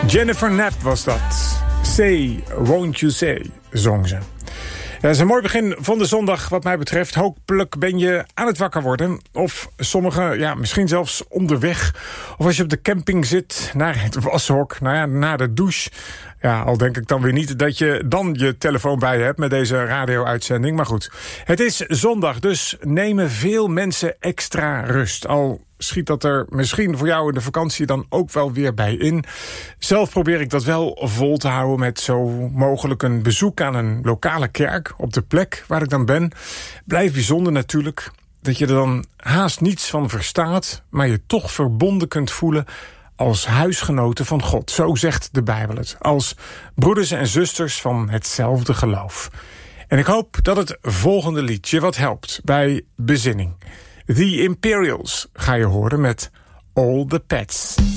Jennifer Knapp was dat. Say, won't you say, zong ze. Ja, dat is een mooi begin van de zondag wat mij betreft. Hopelijk ben je aan het wakker worden. Of sommigen, ja, misschien zelfs onderweg. Of als je op de camping zit, naar het washok, nou ja, naar de douche. Ja, al denk ik dan weer niet dat je dan je telefoon bij je hebt met deze radio-uitzending. Maar goed, het is zondag, dus nemen veel mensen extra rust. Al schiet dat er misschien voor jou in de vakantie dan ook wel weer bij in. Zelf probeer ik dat wel vol te houden met zo mogelijk een bezoek aan een lokale kerk op de plek waar ik dan ben. Blijft bijzonder natuurlijk dat je er dan haast niets van verstaat, maar je toch verbonden kunt voelen als huisgenoten van God. Zo zegt de Bijbel het. Als broeders en zusters van hetzelfde geloof. En ik hoop dat het volgende lied je wat helpt bij bezinning. The Imperials ga je horen met All the Pets.